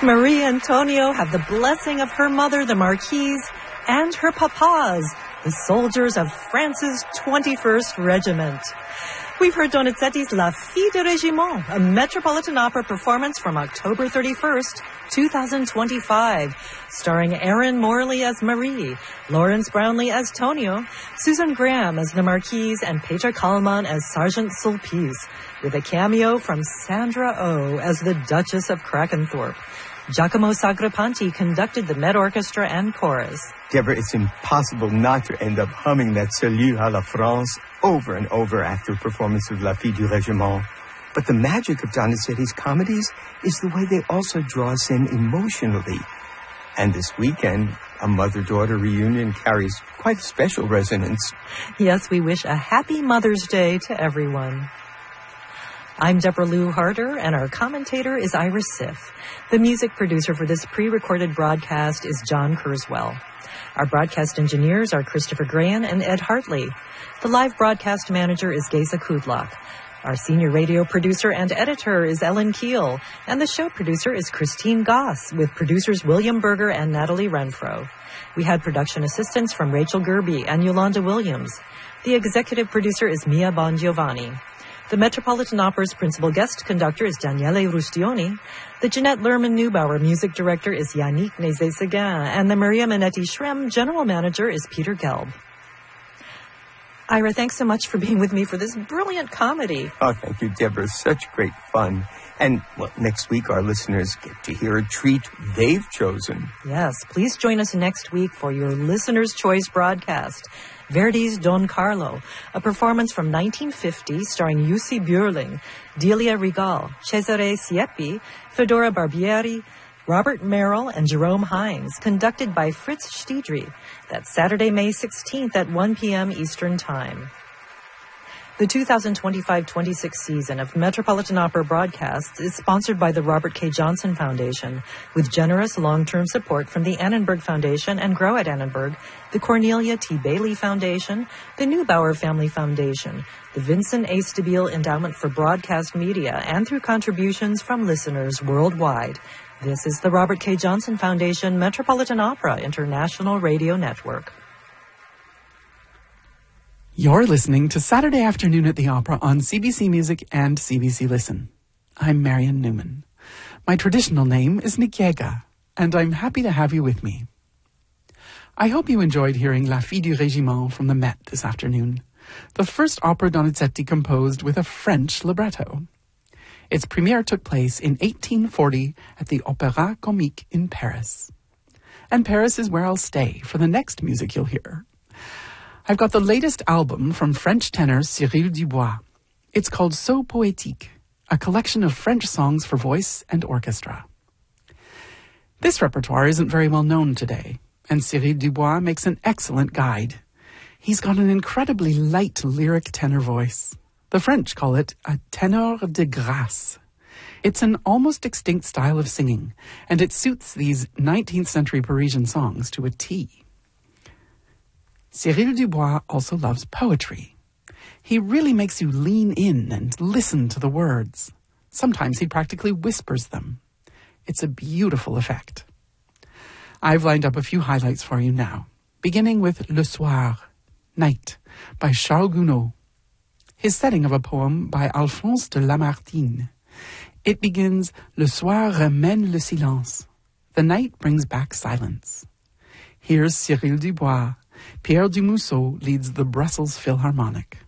Marie Antonio have the blessing of her mother, the Marquise, and her papas, the soldiers of France's 21st Regiment. We've heard Donizetti's La Fille du Régiment, a Metropolitan Opera performance from October 31st, 2025, starring Erin Morley as Marie, Lawrence Brownlee as Tonio, Susan Graham as the Marquise, and Peter Kallman as Sergeant Sulpice, with a cameo from Sandra Oh as the Duchess of Krakenthorpe. Giacomo Sagrapanti conducted the Met Orchestra and chorus. Deborah, it's impossible not to end up humming that Salut à la France over and over after a performance of La Fille du Régiment. But the magic of Donizetti's comedies is the way they also draw us in emotionally. And this weekend, a mother-daughter reunion carries quite a special resonance. Yes, we wish a happy Mother's Day to everyone. I'm Deborah Lou Harder, and our commentator is Iris Siff. The music producer for this pre-recorded broadcast is John Kurzweil. Our broadcast engineers are Christopher Grahan and Ed Hartley. The live broadcast manager is Gesa Kudlak. Our senior radio producer and editor is Ellen Keel, and the show producer is Christine Goss, with producers William Berger and Natalie Renfro. We had production assistance from Rachel Gerby and Yolanda Williams. The executive producer is Mia Bongiovanni. The Metropolitan Opera's principal guest conductor is Daniele Rustioni. The Jeanette Lerman-Neubauer music director is Yannick Nézet-Séguin, and the Maria Minetti-Schrem general manager is Peter Gelb. Ira, thanks so much for being with me for this brilliant comedy. Oh, thank you, Deborah. Such great fun. And, well, next week our listeners get to hear a treat they've chosen. Yes, please join us next week for your Listener's Choice broadcast. Verdi's Don Carlo, a performance from 1950 starring Jussi Björling, Delia Regal, Cesare Siepi, Fedora Barbieri, Robert Merrill, and Jerome Hines, conducted by Fritz Stiedry. That's Saturday, May 16th at 1 p.m. Eastern Time. The 2025-26 season of Metropolitan Opera broadcasts is sponsored by the Robert K. Johnson Foundation, with generous long-term support from the Annenberg Foundation and Grow at Annenberg, the Cornelia T. Bailey Foundation, the Neubauer Family Foundation, the Vincent A. Stabile Endowment for Broadcast Media, and through contributions from listeners worldwide. This is the Robert K. Johnson Foundation Metropolitan Opera International Radio Network. You're listening to Saturday Afternoon at the Opera on CBC Music and CBC Listen. I'm Marion Newman. My traditional name is Nikiega, and I'm happy to have you with me. I hope you enjoyed hearing La Fille du Régiment from the Met this afternoon, the first opera Donizetti composed with a French libretto. Its premiere took place in 1840 at the Opéra Comique in Paris. And Paris is where I'll stay for the next music you'll hear. I've got the latest album from French tenor Cyril Dubois. It's called So Poétique, a collection of French songs for voice and orchestra. This repertoire isn't very well known today, and Cyril Dubois makes an excellent guide. He's got an incredibly light lyric tenor voice. The French call it a ténor de grâce. It's an almost extinct style of singing, and it suits these 19th century Parisian songs to a T. Cyril Dubois also loves poetry. He really makes you lean in and listen to the words. Sometimes he practically whispers them. It's a beautiful effect. I've lined up a few highlights for you now, beginning with Le Soir, Night, by Charles Gounod. His setting of a poem by Alphonse de Lamartine. It begins, Le soir ramène le silence. The night brings back silence. Here's Cyril Dubois. Pierre Dumousseau leads the Brussels Philharmonic.